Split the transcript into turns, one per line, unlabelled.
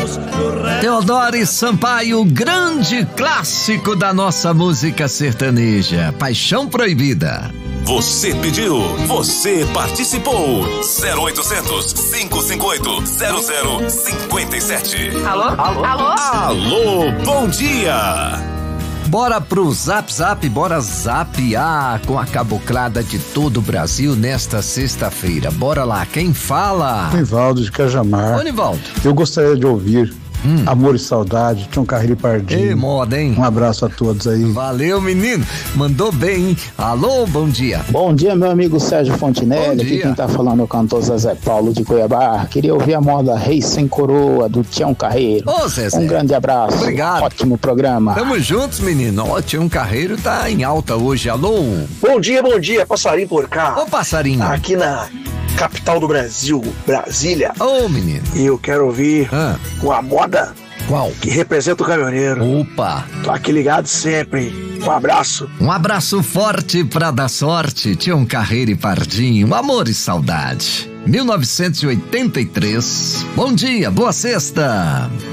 Teodoro Sampaio, grande clássico da nossa música sertaneja, Paixão Proibida.
Você pediu, você participou. 0800-558-0057.
Alô? Alô? Alô?
Alô, bom dia.
Bora pro Zap Zap, bora zapear com a caboclada de todo o Brasil nesta sexta-feira. Bora lá, quem fala?
Nivaldo de Cajamar.
Ô, Nivaldo.
Eu gostaria de ouvir Amor e Saudade, Tião Carreiro e Pardinho.
Ei, moda, hein?
Um abraço a todos aí.
Valeu, menino. Mandou bem, hein? Alô, bom dia.
Bom dia, meu amigo Sérgio Fontinelli. Aqui quem tá falando é o cantor Zezé Paulo de Cuiabá. Queria ouvir a moda Rei Sem Coroa, do Tião Carreiro.
Ô, Zezé.
Um grande abraço.
Obrigado.
Ótimo programa.
Tamo juntos, menino. Ó, Tião Carreiro tá em alta hoje. Alô?
Bom dia, passarinho por cá.
Ô, passarinho.
Aqui na capital do Brasil, Brasília.
Ô, menino.
E eu quero ouvir uma moda.
Qual?
Que representa o caminhoneiro.
Opa!
Tô aqui ligado sempre. Um abraço.
Um abraço forte pra dar sorte. Tião Carreiro e Pardinho, Amor e Saudade. 1983. Bom dia, boa sexta.